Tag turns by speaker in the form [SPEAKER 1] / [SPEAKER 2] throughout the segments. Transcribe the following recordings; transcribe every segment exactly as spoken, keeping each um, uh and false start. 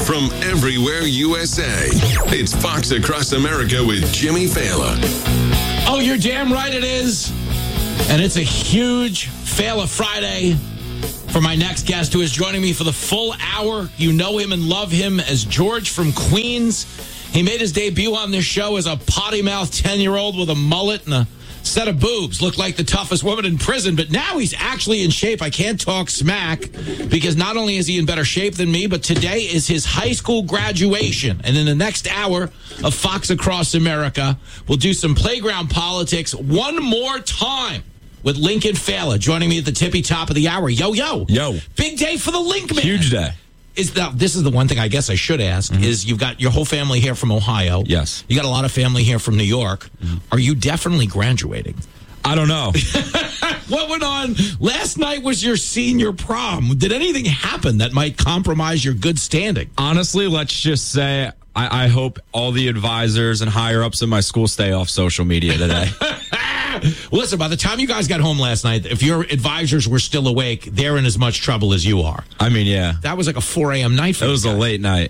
[SPEAKER 1] from everywhere U S A. It's Fox Across America with Jimmy Fallon.
[SPEAKER 2] Oh, you're damn right it is. And it's a huge Fallon Friday for my next guest who is joining me for the full hour. You know him and love him as George from Queens. He made his debut on this show as a potty-mouthed ten-year-old with a mullet and a set of boobs. Looked like the toughest woman in prison, but now he's actually in shape. I can't talk smack because not only is he in better shape than me, but today is his high school graduation. And in the next hour of Fox Across America, we'll do some playground politics one more time with Lincoln Fallon joining me at the tippy top of the hour. Yo, yo.
[SPEAKER 3] Yo.
[SPEAKER 2] Big day for the Link Man.
[SPEAKER 3] Huge day.
[SPEAKER 2] Is the, this is the one thing I guess I should ask, mm-hmm. is you've got your whole family here from Ohio.
[SPEAKER 3] Yes.
[SPEAKER 2] You got a lot of family here from New York. Mm-hmm. Are you definitely graduating?
[SPEAKER 3] I don't know.
[SPEAKER 2] What went on? Last night was your senior prom. Did anything happen that might compromise your good standing?
[SPEAKER 3] Honestly, let's just say I, I hope all the advisors and higher-ups in my school stay off social media today.
[SPEAKER 2] Well, listen, by the time you guys got home last night, if your advisors were still awake, they're in as much trouble as you are.
[SPEAKER 3] I mean, yeah.
[SPEAKER 2] That was like a four a.m. night for you.
[SPEAKER 3] It was a late night.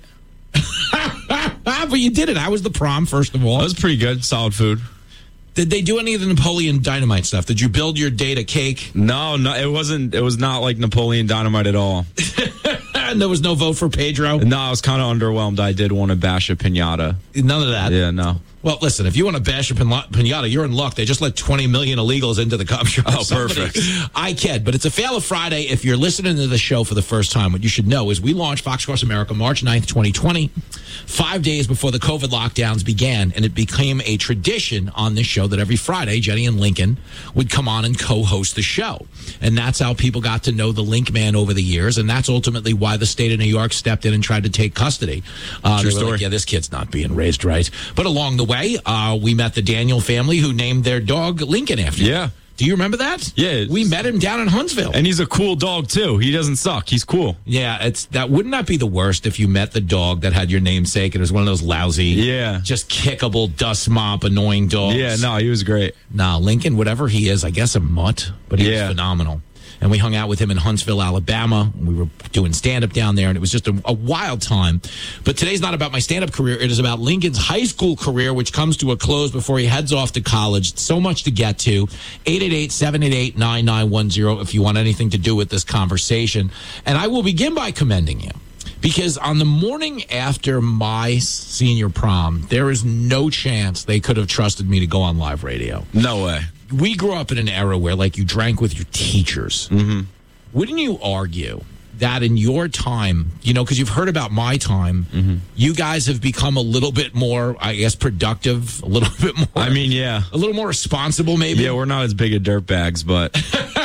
[SPEAKER 2] But you did it. How was the prom, first of all?
[SPEAKER 3] It was pretty good. Solid food.
[SPEAKER 2] Did they do any of the Napoleon Dynamite stuff? Did you build your date a cake?
[SPEAKER 3] No, no, it wasn't. It was not like Napoleon Dynamite at all.
[SPEAKER 2] And there was no vote for Pedro?
[SPEAKER 3] No, I was kind of underwhelmed. I did want to bash a piñata.
[SPEAKER 2] None of that?
[SPEAKER 3] Yeah, no.
[SPEAKER 2] Well, listen, if you want to bash a piñata, you're in luck. They just let twenty million illegals into the country.
[SPEAKER 3] Oh, perfect.
[SPEAKER 2] I kid, but it's a Fallon Friday. If you're listening to the show for the first time, what you should know is we launched Fox Across America March ninth, twenty twenty, five days before the COVID lockdowns began, and it became a tradition on this show that every Friday, Jenny and Lincoln would come on and co-host the show. And that's how people got to know the Link Man over the years, and that's ultimately why the state of New York stepped in and tried to take custody. Uh,
[SPEAKER 3] True
[SPEAKER 2] they were
[SPEAKER 3] story.
[SPEAKER 2] like, yeah, this kid's not being raised right. But along the way, Uh, we met the Daniel family who named their dog Lincoln after
[SPEAKER 3] Yeah.
[SPEAKER 2] him. Do you remember that?
[SPEAKER 3] Yeah.
[SPEAKER 2] We met him down in Huntsville.
[SPEAKER 3] And he's a cool dog, too. He doesn't suck. He's cool.
[SPEAKER 2] Yeah, it's that wouldn't that be the worst if you met the dog that had your namesake and it was one of those lousy,
[SPEAKER 3] Yeah.
[SPEAKER 2] just kickable, dust mop, annoying dogs?
[SPEAKER 3] Yeah, no, he was great.
[SPEAKER 2] Nah, Lincoln, whatever he is, I guess a mutt, but he
[SPEAKER 3] Yeah.
[SPEAKER 2] was phenomenal. And we hung out with him in Huntsville, Alabama. We were doing stand-up down there, and it was just a, a wild time. But today's not about my stand-up career. It is about Lincoln's high school career, which comes to a close before he heads off to college. So much to get to. eight eight eight, seven eight eight, nine nine one zero if you want anything to do with this conversation. And I will begin by commending you. Because on the morning after my senior prom, there is no chance they could have trusted me to go on live radio.
[SPEAKER 3] No way.
[SPEAKER 2] We grew up in an era where, like, you drank with your teachers.
[SPEAKER 3] Mm-hmm.
[SPEAKER 2] Wouldn't you argue that in your time, you know, because you've heard about my time,
[SPEAKER 3] mm-hmm.
[SPEAKER 2] you guys have become a little bit more, I guess, productive, a little bit more.
[SPEAKER 3] I mean, yeah.
[SPEAKER 2] A little more responsible, maybe.
[SPEAKER 3] Yeah, we're not as big of dirtbags, but.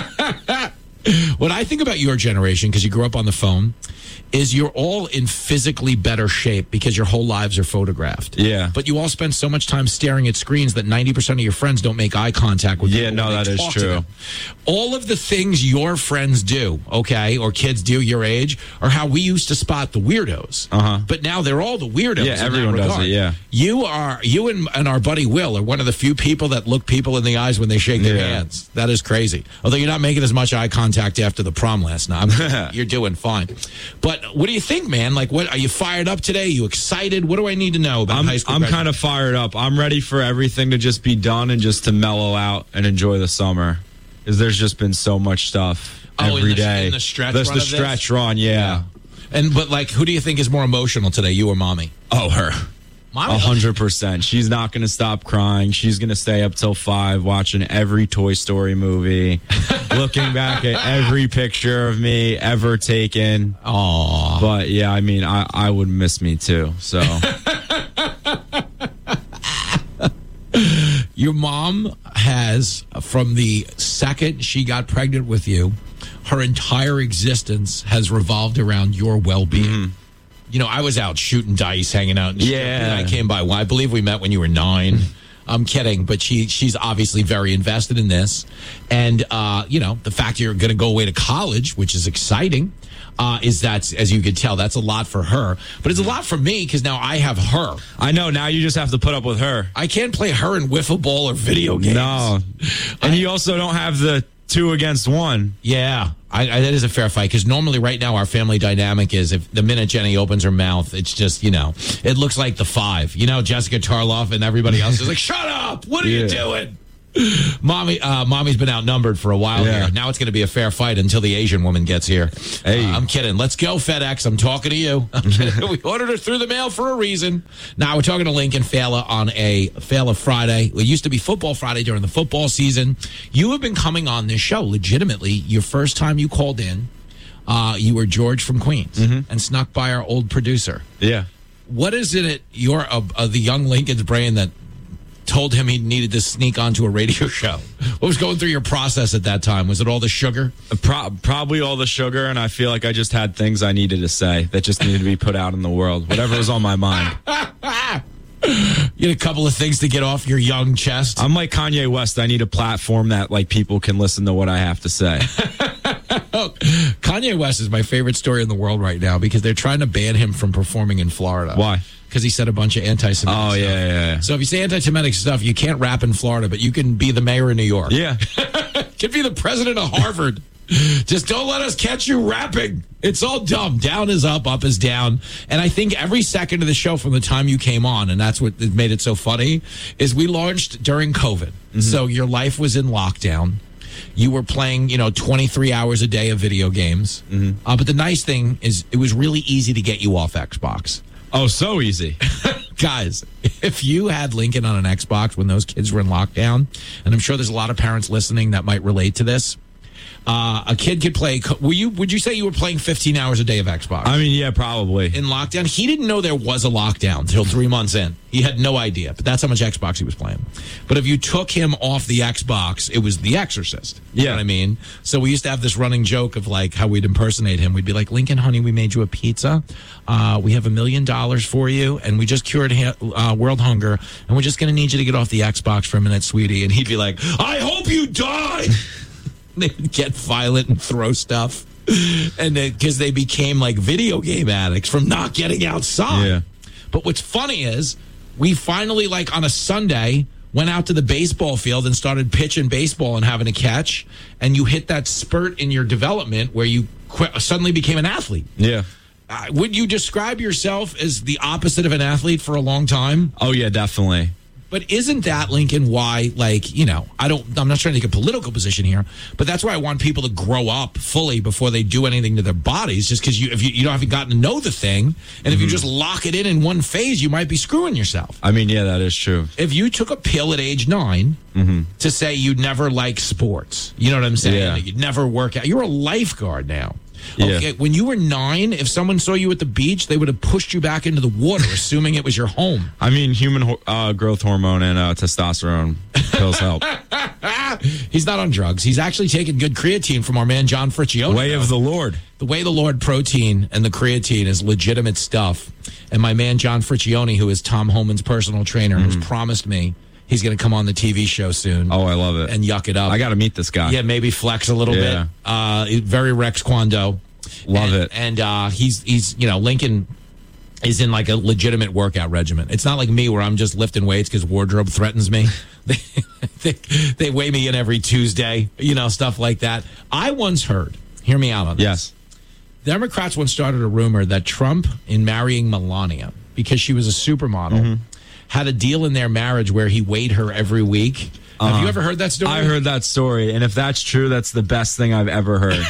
[SPEAKER 2] What I think about your generation, because you grew up on the phone, is you're all in physically better shape because your whole lives are photographed.
[SPEAKER 3] Yeah.
[SPEAKER 2] But you all spend so much time staring at screens that ninety percent of your friends don't make eye contact with you.
[SPEAKER 3] Yeah, no, that is true.
[SPEAKER 2] All of the things your friends do, okay, or kids do your age, are how we used to spot the weirdos.
[SPEAKER 3] Uh-huh.
[SPEAKER 2] But now they're all the weirdos.
[SPEAKER 3] Yeah,
[SPEAKER 2] in
[SPEAKER 3] everyone
[SPEAKER 2] that
[SPEAKER 3] does
[SPEAKER 2] regard.
[SPEAKER 3] it, yeah.
[SPEAKER 2] You are, you and, and our buddy Will are one of the few people that look people in the eyes when they shake their
[SPEAKER 3] Yeah.
[SPEAKER 2] hands. That is crazy. Although you're not making as much eye contact after the prom last night. You're doing fine. But what do you think, man? Like, what are you fired up today? Are you excited? What do I need to know about
[SPEAKER 3] I'm,
[SPEAKER 2] high school?
[SPEAKER 3] I'm
[SPEAKER 2] graduation?
[SPEAKER 3] kind of fired up. I'm ready for everything to just be done and just to mellow out and enjoy the summer. Because there's just been so much stuff
[SPEAKER 2] Oh,
[SPEAKER 3] every
[SPEAKER 2] in the,
[SPEAKER 3] day.
[SPEAKER 2] in the stretch
[SPEAKER 3] There's
[SPEAKER 2] run
[SPEAKER 3] the
[SPEAKER 2] of this?
[SPEAKER 3] stretch run, yeah.
[SPEAKER 2] And but like, who do you think is more emotional today, you or mommy?
[SPEAKER 3] Oh, her.
[SPEAKER 2] Mommy,
[SPEAKER 3] A hundred percent. She's not going to stop crying. She's going to stay up till five watching every Toy Story movie, looking back at every picture of me ever taken.
[SPEAKER 2] Aw.
[SPEAKER 3] But yeah, I mean, I, I would miss me too. So
[SPEAKER 2] Your mom has, from the second she got pregnant with you, her entire existence has revolved around your well-being.
[SPEAKER 3] Mm-hmm.
[SPEAKER 2] You know, I was out shooting dice, hanging out. And
[SPEAKER 3] Yeah.
[SPEAKER 2] I came by. Well, I believe we met when you were nine. I'm kidding, but she she's obviously very invested in this. And, uh, you know, the fact you're going to go away to college, which is exciting, uh, is that, as you can tell, that's a lot for her. But it's a lot for me because now I have her.
[SPEAKER 3] I know, now you just have to put up with her.
[SPEAKER 2] I can't play her in wiffle ball or video games.
[SPEAKER 3] No. And you also don't have the two against one.
[SPEAKER 2] Yeah. I, I, that is a fair fight because normally right now our family dynamic is if the minute Jenny opens her mouth, it's just, you know, it looks like the five. You know, Jessica Tarloff and everybody else is like, shut up! What are yeah. you doing? Mommy, uh, mommy's been outnumbered for a while yeah. here. Now it's going to be a fair fight until the Asian woman gets here.
[SPEAKER 3] Hey.
[SPEAKER 2] Uh, I'm kidding. Let's go, FedEx. I'm talking to you. I'm kidding. We ordered her through the mail for a reason. Now we're talking to Lincoln Fela on a Fela Friday. It used to be Football Friday during the football season. You have been coming on this show legitimately. Your first time you called in, uh, you were George from Queens mm-hmm. and snuck by our old producer.
[SPEAKER 3] Yeah.
[SPEAKER 2] What is it at your uh, uh, the young Lincoln's brain that told him he needed to sneak onto a radio show? What was going through your process at that time? Was it all the sugar?
[SPEAKER 3] Pro- probably all the sugar, and I feel like I just had things I needed to say that just needed to be put out in the world. Whatever was on my mind.
[SPEAKER 2] You had a couple of things to get off your young chest.
[SPEAKER 3] I'm like Kanye West. I need a platform that like people can listen to what I have to say.
[SPEAKER 2] Kanye West is my favorite story in the world right now because they're trying to ban him from performing in Florida.
[SPEAKER 3] Why?
[SPEAKER 2] Because he said a bunch of anti-Semitic
[SPEAKER 3] oh,
[SPEAKER 2] stuff.
[SPEAKER 3] Yeah, yeah, yeah.
[SPEAKER 2] So if you say anti-Semitic stuff, you can't rap in Florida, but you can be the mayor of New York.
[SPEAKER 3] Yeah.
[SPEAKER 2] Can be the president of Harvard. Just don't let us catch you rapping. It's all dumb. Down is up, up is down. And I think every second of the show from the time you came on, and that's what made it so funny, is we launched during COVID. Mm-hmm. So your life was in lockdown. You were playing, you know, twenty-three hours a day of video games. Mm-hmm. Uh, but the nice thing is it was really easy to get you off Xbox.
[SPEAKER 3] Oh, so easy.
[SPEAKER 2] Guys, if you had Lincoln on an Xbox when those kids were in lockdown, and I'm sure there's a lot of parents listening that might relate to this, uh, a kid could play. Were you? Would you say you were playing fifteen hours a day of Xbox?
[SPEAKER 3] I mean, yeah, probably.
[SPEAKER 2] In lockdown? He didn't know there was a lockdown until three months in. He had no idea, but that's how much Xbox he was playing. But if you took him off the Xbox, it was The Exorcist. You
[SPEAKER 3] yeah.
[SPEAKER 2] know what I mean? So we used to have this running joke of like how we'd impersonate him. We'd be like, Lincoln, honey, we made you a pizza. Uh, we have a million dollars for you, and we just cured ha- uh, world hunger, and we're just going to need you to get off the Xbox for a minute, sweetie. And he'd be like, I hope you die. They would get violent and throw stuff. And because they became like video game addicts from not getting outside.
[SPEAKER 3] Yeah.
[SPEAKER 2] But what's funny is we finally, like on a Sunday, went out to the baseball field and started pitching baseball and having a catch. And you hit that spurt in your development where you qu- suddenly became an athlete.
[SPEAKER 3] Yeah.
[SPEAKER 2] Uh, would you describe yourself as the opposite of an athlete for a long time?
[SPEAKER 3] Oh, yeah, definitely.
[SPEAKER 2] But isn't that, Lincoln, why, like, you know, I don't, I'm not trying to take a political position here, but that's why I want people to grow up fully before they do anything to their bodies, just because you, if you, you don't haven't gotten to know the thing, and mm-hmm. if you just lock it in in one phase, you might be screwing yourself.
[SPEAKER 3] I mean, yeah, that is true.
[SPEAKER 2] If you took a pill at age nine mm-hmm. to say you'd never like sports, you know what I'm saying?
[SPEAKER 3] Yeah.
[SPEAKER 2] Like you'd never work out. You're a lifeguard now.
[SPEAKER 3] Yeah.
[SPEAKER 2] Okay, when you were nine, if someone saw you at the beach, they would have pushed you back into the water, assuming it was your home.
[SPEAKER 3] I mean, human uh, growth hormone and uh, testosterone pills help.
[SPEAKER 2] He's not on drugs. He's actually taking good creatine from our man John Friccione.
[SPEAKER 3] Way of the Lord.
[SPEAKER 2] The Way of the Lord protein and the creatine is legitimate stuff. And my man John Friccione, who is Tom Homan's personal trainer, mm. has promised me he's going to come on the T V show soon.
[SPEAKER 3] Oh, I love it.
[SPEAKER 2] And yuck it up.
[SPEAKER 3] I got to meet this guy.
[SPEAKER 2] Yeah, maybe flex a little
[SPEAKER 3] yeah.
[SPEAKER 2] bit. Uh, very Rex Kwando.
[SPEAKER 3] Love
[SPEAKER 2] and,
[SPEAKER 3] it.
[SPEAKER 2] And uh, he's, he's, you know, Lincoln is in like a legitimate workout regimen. It's not like me where I'm just lifting weights because wardrobe threatens me. they, they, they weigh me in every Tuesday, you know, stuff like that. I once heard, hear me out on this.
[SPEAKER 3] Yes.
[SPEAKER 2] Democrats once started a rumor that Trump, in marrying Melania, because she was a supermodel, mm-hmm. had a deal in their marriage where he weighed her every week. Uh, Have you ever heard that story?
[SPEAKER 3] I heard that story, and if that's true, that's the best thing I've ever heard.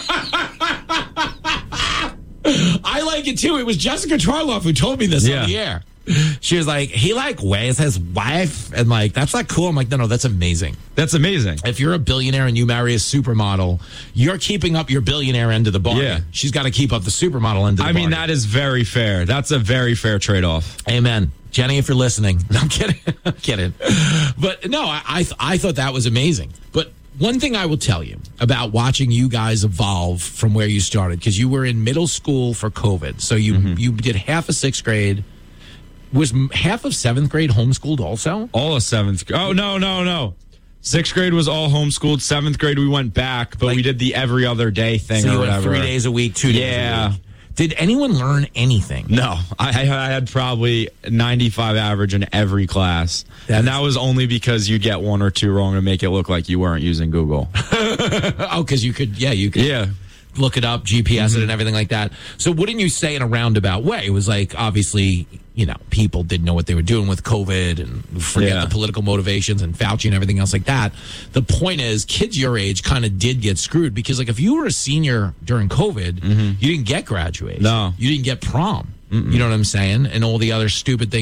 [SPEAKER 2] I like it too. It was Jessica Tarloff who told me this yeah. on the air. She was like, he like weighs his wife, and like, that's not cool. I'm like, no, no, that's amazing.
[SPEAKER 3] That's amazing.
[SPEAKER 2] If you're a billionaire and you marry a supermodel, you're keeping up your billionaire end of the bargain.
[SPEAKER 3] Yeah.
[SPEAKER 2] She's got to keep up the supermodel end of the
[SPEAKER 3] I
[SPEAKER 2] bargain.
[SPEAKER 3] mean, that is very fair. That's a very fair trade-off.
[SPEAKER 2] Amen. Jenny, if you're listening. No, I'm kidding. I'm kidding. But no, I I, th- I thought that was amazing. But one thing I will tell you about watching you guys evolve from where you started, because you were in middle school for COVID. So you, mm-hmm. you did half of sixth grade. Was half of seventh grade homeschooled also?
[SPEAKER 3] All of seventh grade. Oh, no, no, no. Sixth grade was all homeschooled. Seventh grade, we went back, but like, we did the every other day thing
[SPEAKER 2] so
[SPEAKER 3] or
[SPEAKER 2] you
[SPEAKER 3] whatever.
[SPEAKER 2] Three days a week, two days
[SPEAKER 3] yeah.
[SPEAKER 2] a week. Did anyone learn anything?
[SPEAKER 3] No. I, I had probably ninety-five average in every class. That's, and that was only because you get one or two wrong to make it look like you weren't using Google.
[SPEAKER 2] Oh, because you could, yeah, you could.
[SPEAKER 3] Yeah.
[SPEAKER 2] look it up, G P S mm-hmm. it and everything like that. So wouldn't you say in a roundabout way, it was like, obviously, you know, people didn't know what they were doing with COVID and forget yeah. the political motivations and Fauci and everything else like that. The point is, kids your age kind of did get screwed because, like, if you were a senior during COVID, mm-hmm. you didn't get graduation.
[SPEAKER 3] No.
[SPEAKER 2] You didn't get prom. Mm-mm. You know what I'm saying? And all the other stupid things.